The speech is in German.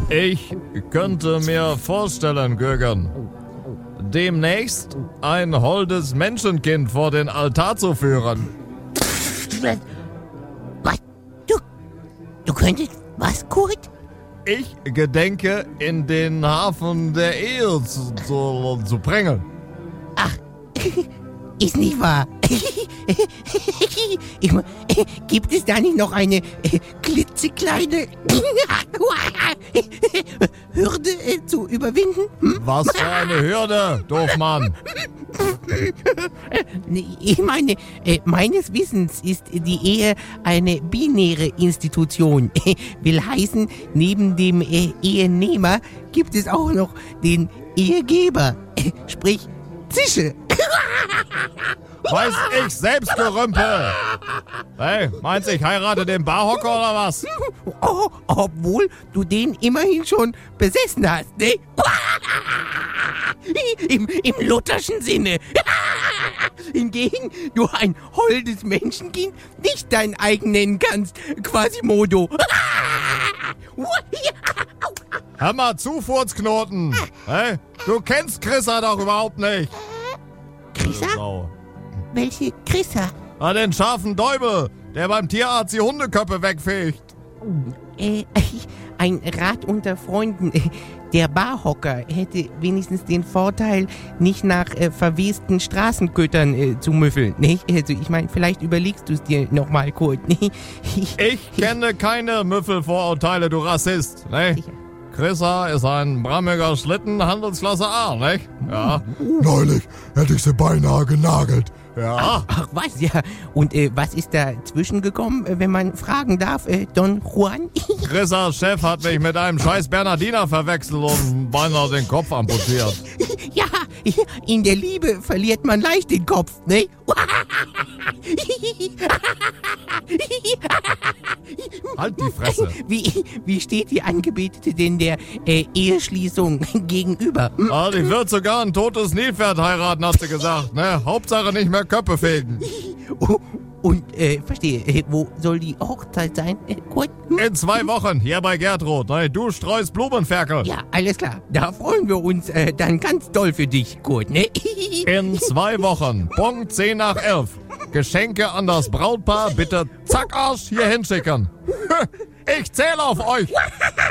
Ich könnte mir vorstellen, Gögern, demnächst ein holdes Menschenkind vor den Altar zu führen. Was? Du könntest was, Kurt? Ich gedenke, in den Hafen der Ehe zu bringen. Ach, ist nicht wahr. Gibt es da nicht noch eine klitzekleine Hürde zu überwinden? Was für eine Hürde, Doofmann. Ich meine, meines Wissens ist die Ehe eine binäre Institution. Will heißen, neben dem Ehenehmer gibt es auch noch den Ehegeber. Sprich, Zische. Weiß ich selbst, Gerümpel. Hey, meinst du, ich heirate den Barhocker oder was? Oh, obwohl du den immerhin schon besessen hast, ne? Im lutherschen Sinne. Hingegen du ein holdes Menschenkind nicht dein eigen nennen kannst, Quasimodo. Hör mal zu, Furzknoten. Hey, du kennst Chrissa doch überhaupt nicht. Chrissa? Sau. Welche Chrissa? Den scharfen Däubel, der beim Tierarzt die Hundeköpfe wegfegt. Ein Rat unter Freunden. Der Barhocker hätte wenigstens den Vorteil, nicht nach verwesten Straßenkötern zu müffeln. Nicht? Also ich meine, vielleicht überlegst du es dir nochmal, Kurt. Ne? Ich kenne keine Müffelvorurteile, du Rassist. Ne? Chrissa ist ein brammiger Schlitten, Handelsklasse A, nicht? Ja. Neulich hätte ich sie beinahe genagelt. Ja. Ach was, ja. Und was ist dazwischen gekommen, wenn man fragen darf, Don Juan? Chrissas Chef hat mich mit einem scheiß Bernardiner verwechselt und beinahe den Kopf amputiert. Ja, in der Liebe verliert man leicht den Kopf, ne? Halt die Fresse. Wie steht die Angebetete denn der Eheschließung gegenüber? Die wird sogar ein totes Nilpferd heiraten, hat sie gesagt. Ne? Hauptsache nicht mehr Köpfe fegen. Und, verstehe, wo soll die Hochzeit sein, Kurt? In 2 Wochen, hier bei Gertrud. Ne? Du streust Blumenferkel. Ja, alles klar. Da freuen wir uns dann ganz doll für dich, Kurt, ne? In 2 Wochen, Punkt 10 nach 11. Geschenke an das Brautpaar bitte zack Arsch hier hinschicken. Ich zähle auf euch.